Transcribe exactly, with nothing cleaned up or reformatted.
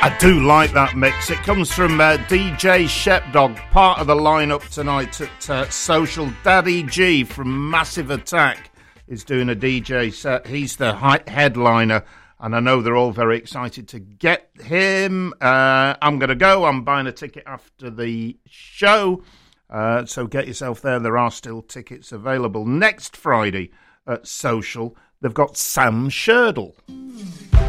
I do like that mix. It comes from uh, D J Shepdog, part of the lineup tonight at uh, Social. Daddy G from Massive Attack is doing a D J set. He's the hi- headliner, and I know they're all very excited to get him. Uh, I'm going to go. I'm buying a ticket after the show, uh, so get yourself there. There are still tickets available. Next Friday at Social, they've got Sam Sherdle.